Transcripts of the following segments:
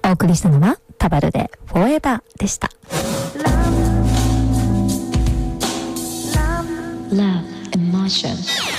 お送りしたのはタバルでフォーエバーでした。 Love Emotion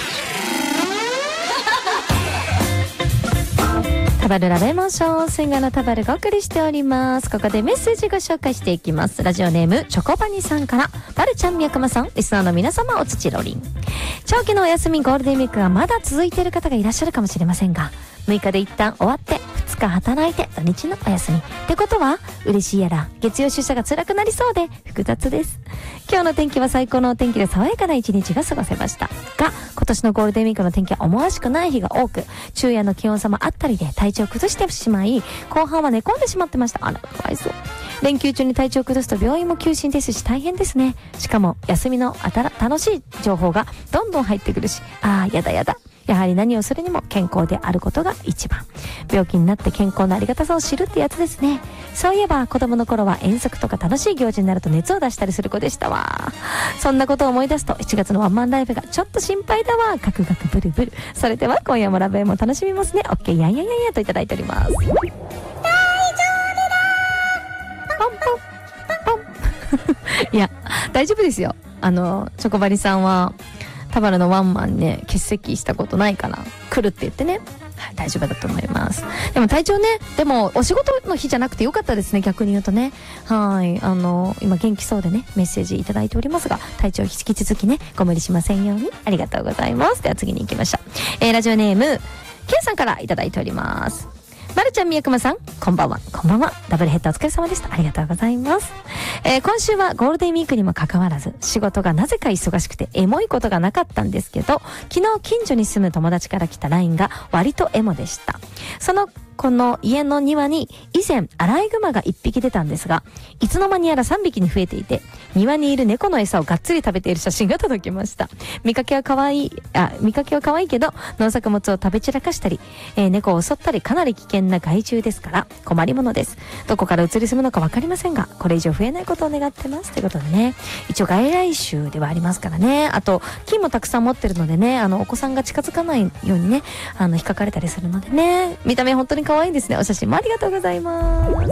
タバルラブエモーション、シンガーのタバルがお送りしております。ここでメッセージご紹介していきます。ラジオネームチョコバニさんから、バルちゃん、みやくまさん、リスナーの皆様、おつちろりん。長期のお休みゴールデンウィークがまだ続いている方がいらっしゃるかもしれませんが、6日で一旦終わって2日働いて土日のお休みってことは、嬉しいやら月曜出社が辛くなりそうで複雑です。今日の天気は最高のお天気で爽やかな一日が過ごせましたが、今年のゴールデンウィークの天気は思わしくない日が多く、昼夜の気温差もあったりで体調を崩してしまい、後半は寝込んでしまってました。あら、かわいそう。連休中に体調を崩すと病院も休診ですし大変ですね。しかも休みの楽しい情報がどんどん入ってくるし、やだやだ。やはり何をするにも健康であることが一番。病気になって健康のありがたさを知るってやつですね。そういえば子供の頃は遠足とか楽しい行事になると熱を出したりする子でしたわ。そんなことを思い出すと1月のワンマンライブがちょっと心配だわ。カクカクブルブル。それでは今夜もラブエも楽しみますね。オッケー、やんやんやんやといただいております。大丈夫だポンポンポンいや、大丈夫ですよ。チョコバリさんはタバルのワンマンね、欠席したことないから来るって言ってね、はい、大丈夫だと思います。でも体調ね、でもお仕事の日じゃなくてよかったですね、逆に言うとね。はい、今元気そうでね、メッセージいただいておりますが、体調引き続きね、ご無理しませんように。ありがとうございます。では次に行きましょう。ラジオネームケンさんからいただいております。まるちゃん、みやくまさん、こんばんは。こんばんは。ダブルヘッダーお疲れ様でした。ありがとうございます。今週はゴールデンウィークにもかかわらず、仕事がなぜか忙しくてエモいことがなかったんですけど、昨日近所に住む友達から来た LINE が割とエモでした。この家の庭に以前アライグマが1匹出たんですが、いつの間にやら3匹に増えていて、庭にいる猫の餌をがっつり食べている写真が届きました。見かけは可愛いけど、農作物を食べ散らかしたり、猫を襲ったりかなり危険な害虫ですから困りものです。どこから移り住むのかわかりませんが、これ以上増えないことを願ってます。ということでね、一応外来種ではありますからね。あと菌もたくさん持ってるのでね、お子さんが近づかないようにね、引っかかれたりするのでね、見た目本当に可愛いですね。お写真もありがとうございます。レーダーには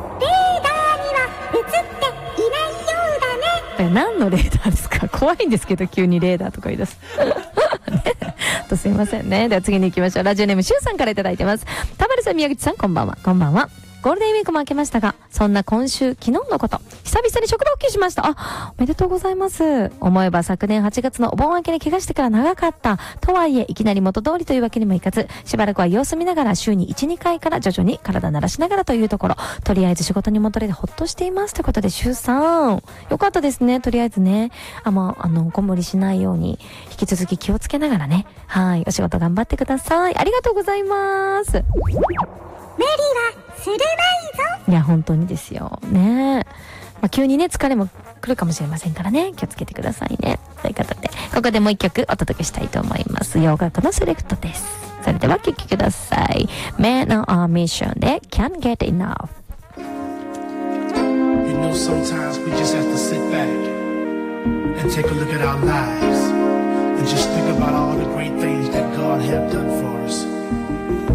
映っていないようだね。何のレーダーですか？怖いんですけど、急にレーダーとか言い出すとすいませんね。では次に行きましょう。ラジオネームシュウさんからいただいてます。田丸さん、宮口さん、こんばんは。こんばんは。ゴールデンウィークも明けましたが、そんな今週昨日のこと、久々に職場復帰しました。おめでとうございます。思えば昨年8月のお盆明けに怪我してから長かったとはいえ、いきなり元通りというわけにもいかず、しばらくは様子見ながら週に 1,2 回から徐々に体慣らしながらというところ、とりあえず仕事に戻れてほっとしていますということで、シュウさんよかったですね。とりあえずね、ご無理しないように引き続き気をつけながらね、はい、お仕事頑張ってください。ありがとうございます。無理はするないぞ。いや本当にですよね。急にね疲れも来るかもしれませんからね、気をつけてくださいね。ということで、ここでもう一曲お届けしたいと思います。洋楽のセレクトです。それでは聴きください。Man on a Mission で Can't Get Enough。 You know, sometimes we just have to sit back and take a look at our lives and just think about all the great things that God has done for us.